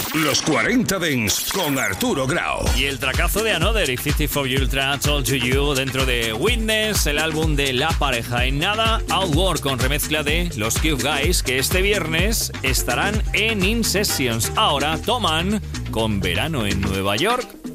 Los 40 Dents con Arturo Grau. Y el tracazo de Another y 54 Ultra, Told to You, dentro de Witness, el álbum de la pareja. En nada, Outward, con remezcla de los Cube Guys, que este viernes estarán en In Sessions. Ahora toman con Verano en Nueva York.